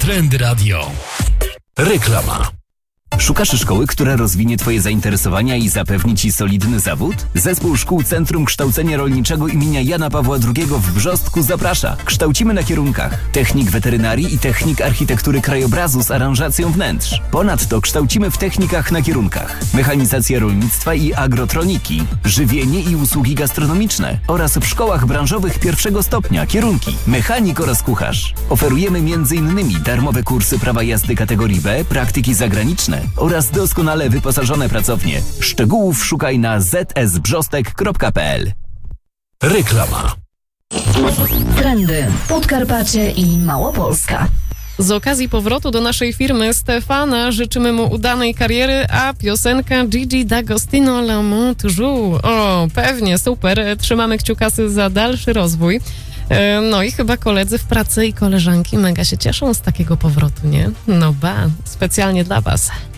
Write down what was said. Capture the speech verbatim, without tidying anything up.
Trend Radio. Reklama. Szukasz szkoły, która rozwinie Twoje zainteresowania i zapewni Ci solidny zawód? Zespół Szkół Centrum Kształcenia Rolniczego imienia Jana Pawła drugiego w Brzostku zaprasza. Kształcimy na kierunkach technik weterynarii i technik architektury krajobrazu z aranżacją wnętrz. Ponadto kształcimy w technikach na kierunkach mechanizacja rolnictwa i agrotroniki, żywienie i usługi gastronomiczne oraz w szkołach branżowych pierwszego stopnia kierunki mechanik oraz kucharz. Oferujemy między innymi darmowe kursy prawa jazdy kategorii B, praktyki zagraniczne oraz doskonale wyposażone pracownie. Szczegółów szukaj na z s brzostek kropka p l. Reklama. Trendy Podkarpacie i Małopolska. Z okazji powrotu do naszej firmy Stefana życzymy mu udanej kariery, a piosenka Gigi D'Agostino L'amour toujours. O, pewnie, super. Trzymamy kciukasy za dalszy rozwój. No i chyba koledzy w pracy i koleżanki mega się cieszą z takiego powrotu, nie? No ba, specjalnie dla was.